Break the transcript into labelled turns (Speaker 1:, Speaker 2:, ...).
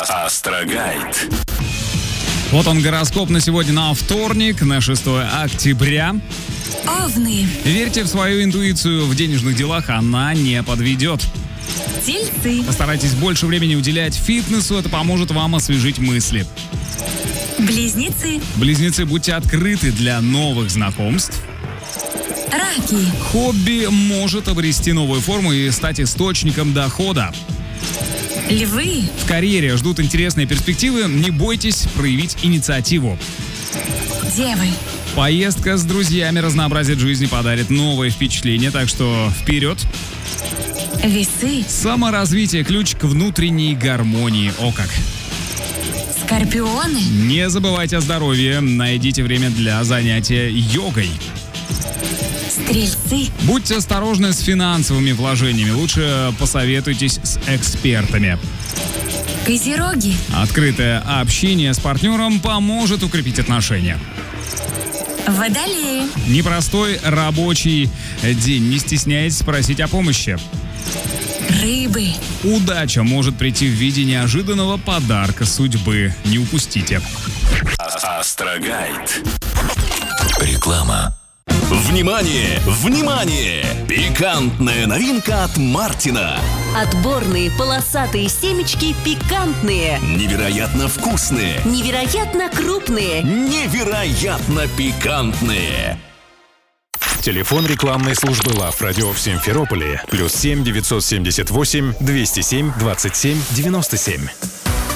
Speaker 1: Астрогайд.
Speaker 2: Вот он, гороскоп на сегодня, на вторник, на 6 октября.
Speaker 3: Овны.
Speaker 2: Верьте в свою интуицию, в денежных делах она не подведет.
Speaker 3: Тельцы.
Speaker 2: Постарайтесь больше времени уделять фитнесу, это поможет вам освежить мысли.
Speaker 3: Близнецы.
Speaker 2: Близнецы, будьте открыты для новых знакомств.
Speaker 3: Раки.
Speaker 2: Хобби может обрести новую форму и стать источником дохода.
Speaker 3: Львы.
Speaker 2: В карьере ждут интересные перспективы, не бойтесь проявить инициативу.
Speaker 3: Девы.
Speaker 2: Поездка с друзьями разнообразит жизнь и подарит новые впечатления, так что вперед.
Speaker 3: Весы.
Speaker 2: Саморазвитие – ключ к внутренней гармонии. О как!
Speaker 3: Скорпионы.
Speaker 2: Не забывайте о здоровье, найдите время для занятия йогой.
Speaker 3: Стрельцы.
Speaker 2: Будьте осторожны с финансовыми вложениями, лучше посоветуйтесь с экспертами.
Speaker 3: Козероги.
Speaker 2: Открытое общение с партнером поможет укрепить отношения.
Speaker 3: Водолеи.
Speaker 2: Непростой рабочий день, не стесняйтесь просить о помощи.
Speaker 3: Рыбы.
Speaker 2: Удача может прийти в виде неожиданного подарка судьбы, не упустите.
Speaker 1: Астрогайд. Реклама. Внимание! Внимание! Пикантная новинка от Мартина.
Speaker 4: Отборные полосатые семечки пикантные.
Speaker 1: Невероятно вкусные.
Speaker 4: Невероятно крупные.
Speaker 1: Невероятно пикантные.
Speaker 5: Телефон рекламной службы ЛАВ радио в Симферополе +7 978 207 27 97.